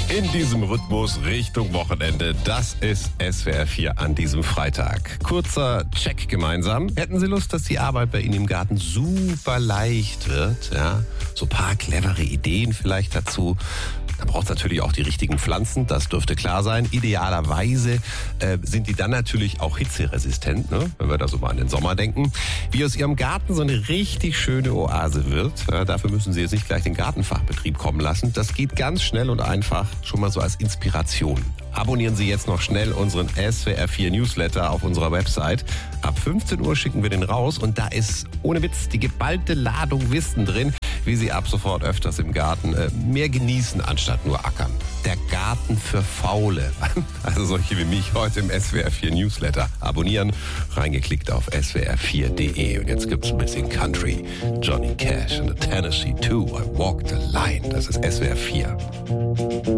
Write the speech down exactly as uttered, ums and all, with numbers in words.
In diesem Rhythmus Richtung Wochenende, das ist S W R vier an diesem Freitag. Kurzer Check gemeinsam. Hätten Sie Lust, dass die Arbeit bei Ihnen im Garten super leicht wird? Ja? So ein paar clevere Ideen vielleicht dazu. Da braucht es natürlich auch die richtigen Pflanzen, das dürfte klar sein. Idealerweise äh, sind die dann natürlich auch hitzeresistent, ne? Wenn wir da so mal an den Sommer denken. Wie aus Ihrem Garten so eine richtig schöne Oase wird, äh, dafür müssen Sie jetzt nicht gleich den Gartenfachbetrieb kommen lassen. Das geht ganz schnell und einfach, schon mal so als Inspiration. Abonnieren Sie jetzt noch schnell unseren S W R vier Newsletter auf unserer Website. Ab fünfzehn Uhr schicken wir den raus und da ist ohne Witz die geballte Ladung Wissen drin, wie Sie ab sofort öfters im Garten äh, mehr genießen, anstatt nur ackern. Der Garten für Faule. Also solche wie mich heute im S W R vier Newsletter. Abonnieren, reingeklickt auf S W R vier Punkt de. Und jetzt gibt's ein bisschen Country. Johnny Cash and the Tennessee two. I walked the line. Das ist S W R vier.